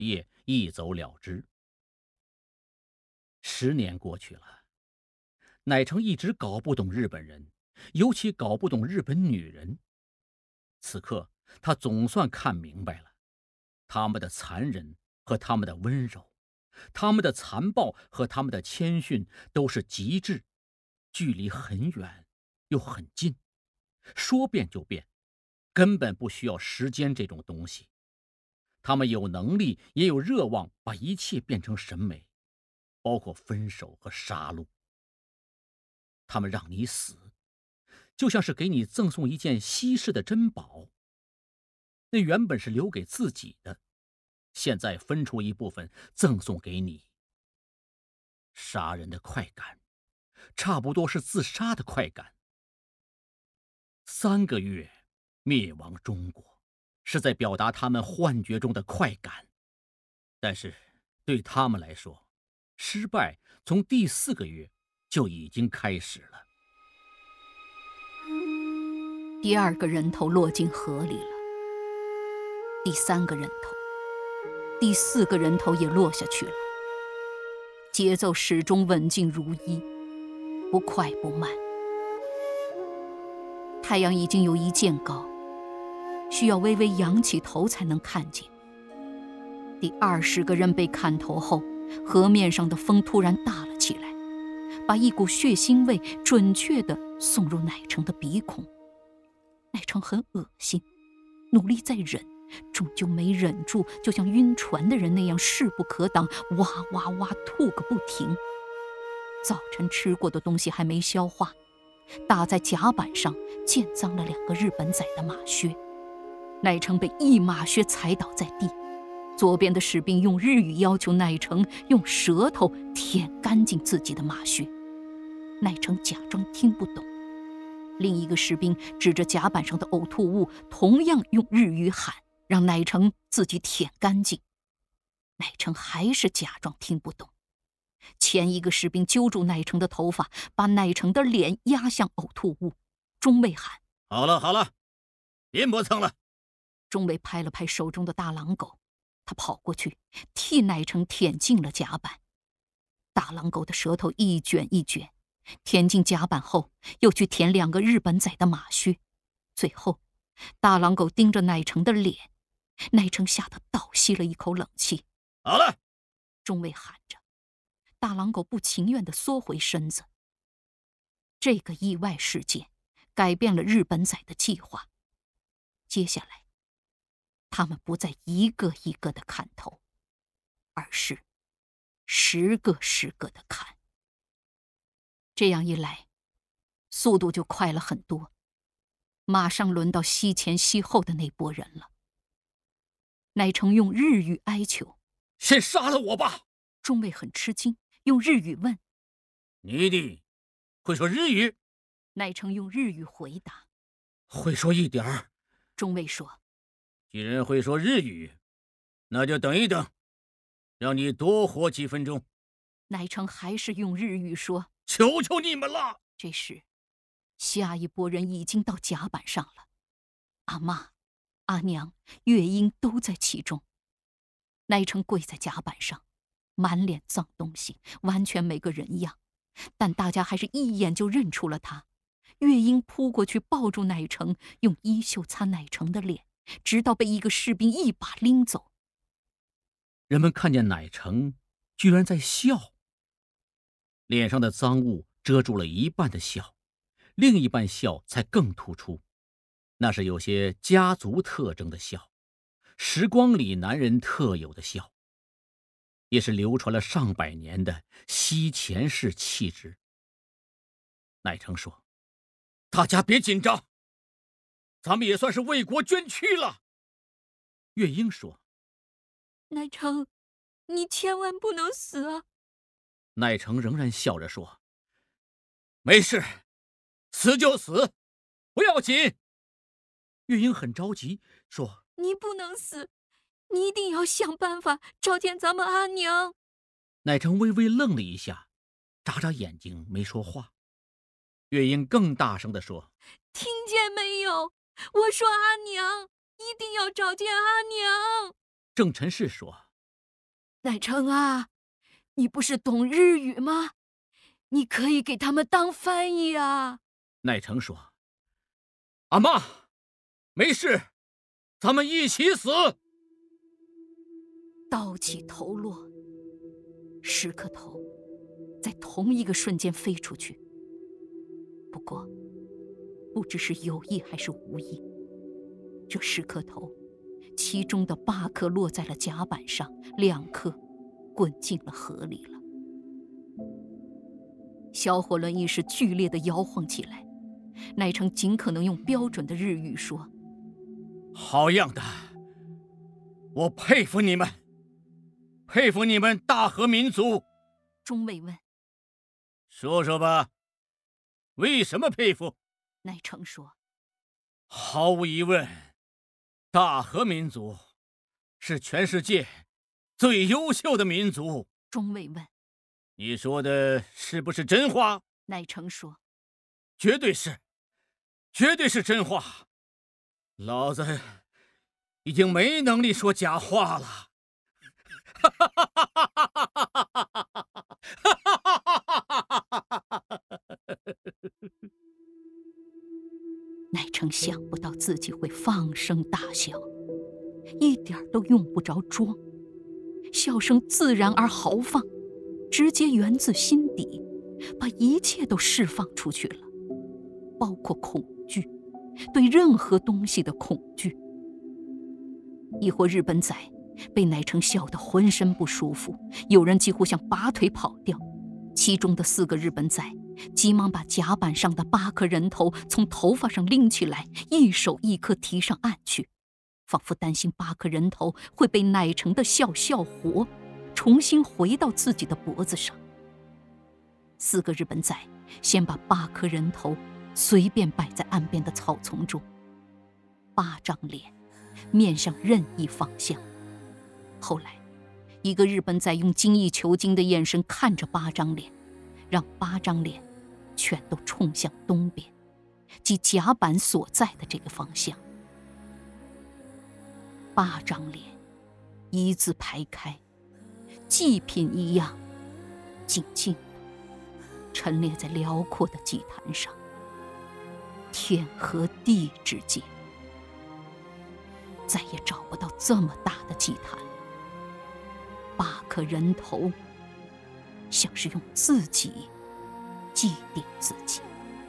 也一走了之。10年过去了，乃成一直搞不懂日本人，尤其搞不懂日本女人。此刻他总算看明白了，他们的残忍和他们的温柔，他们的残暴和他们的谦逊都是极致，距离很远又很近，说变就变，根本不需要时间这种东西。他们有能力也有热望把一切变成审美，包括分手和杀戮。他们让你死，就像是给你赠送一件稀世的珍宝，那原本是留给自己的，现在分出一部分赠送给你。杀人的快感，差不多是自杀的快感。3个月灭亡中国，是在表达他们幻觉中的快感，但是对他们来说，失败从第4个月就已经开始了。 第2个人头落进河里了，第3个人头，第4个人头也落下去了。节奏始终稳静如一，不快不慢。太阳已经有1箭高，需要微微仰起头才能看见。第20个人被砍头后，河面上的风突然大了起来，把一股血腥味准确地送入乃成的鼻孔。乃成很恶心，努力在忍，终究没忍住，就像晕船的人那样势不可挡，哇哇哇吐个不停。早晨吃过的东西还没消化，打在甲板上溅脏了2个日本仔的马靴。乃成被一马靴踩倒在地，左边的士兵用日语要求乃成用舌头舔干净自己的马靴。乃成假装听不懂。另一个士兵指着甲板上的呕吐物，同样用日语喊，让乃成自己舔干净。乃成还是假装听不懂。前一个士兵揪住乃成的头发，把乃成的脸压向呕吐物。中尉喊： 好了好了，别磨蹭了。 中尉拍了拍手中的大狼狗，他跑过去替乃成舔进了甲板。大狼狗的舌头一卷一卷，舔进甲板后又去舔2个日本仔的马靴。最后大狼狗盯着乃成的脸，乃成吓得倒吸了一口冷气。 好了， 中尉喊着。大狼狗不情愿地缩回身子。这个意外事件改变了日本仔的计划。接下来他们不再一个一个的砍头，而是10个10个的砍。这样一来，速度就快了很多，马上轮到西前西后的那拨人了。乃成用日语哀求： 先杀了我吧。 中尉很吃惊，用日语问： 你一定会说日语？ 乃成用日语回答： 会说一点儿。 中尉说： 既然会说日语，那就等一等，让你多活几分钟。 乃成还是用日语说： 求求你们了。 这时下一拨人已经到甲板上了，阿嬷、阿娘、月英都在其中。乃成跪在甲板上，满脸脏东西，完全没个人样，但大家还是一眼就认出了他。月英扑过去抱住乃成，用衣袖擦乃成的脸，直到被一个士兵一把拎走。 人们看见乃成居然在笑，脸上的脏物遮住了一半的笑，另一半笑才更突出，那是有些家族特征的笑，时光里男人特有的笑，也是流传了上百年的西前式气质。乃成说：大家别紧张，咱们也算是为国捐躯了。月英说： 乃成，你千万不能死啊！ 乃成仍然笑着说：没事，死就死，不要紧。月英很着急说： 你不能死，你一定要想办法找见咱们阿娘。 乃成微微愣了一下，眨眨眼睛没说话。月英更大声地说： 听见没有？我说阿娘，一定要找见阿娘。 郑陈氏说： 乃成啊，你不是懂日语吗？你可以给他们当翻译啊。 乃成说：“阿妈，没事，咱们一起死。” 刀起头落，10颗头在同一个瞬间飞出去。不过，不知是有意还是无意，这10颗头，其中的8颗落在了甲板上，2颗滚进了河里了。小火轮一时剧烈地摇晃起来，乃成尽可能用标准的日语说：“ 好样的，我佩服你们，佩服你们大和民族。” 中尉问：“ 说说吧，为什么佩服？” 乃成说：“ 毫无疑问，大和民族是全世界最优秀的民族。” 中尉问：“ 你说的是不是真话？” 乃成说：“ 绝对是，绝对是真话。老子已经没能力说假话了。 乃成想不到自己会放声大笑，一点都用不着装，笑声自然而豪放，直接源自心底，把一切都释放出去了，包括恐惧，对任何东西的恐惧。一伙日本仔被乃成笑得浑身不舒服，有人几乎想拔腿跑掉，其中的4个日本仔急忙把甲板上的8颗人头从头发上拎起来，一手一颗提上岸去，仿佛担心8颗人头会被乃成的笑笑活，重新回到自己的脖子上。4个日本仔先把8颗人头随便摆在岸边的草丛中，8张脸面向任意方向。后来，一个日本仔用精益求精的眼神看着8张脸，让8张脸全都冲向东边，即甲板所在的这个方向。8张脸一字排开，祭品一样静静地陈列在辽阔的祭坛上。天和地之间，再也找不到这么大的祭坛。8颗人头，像是用自己祭奠自己。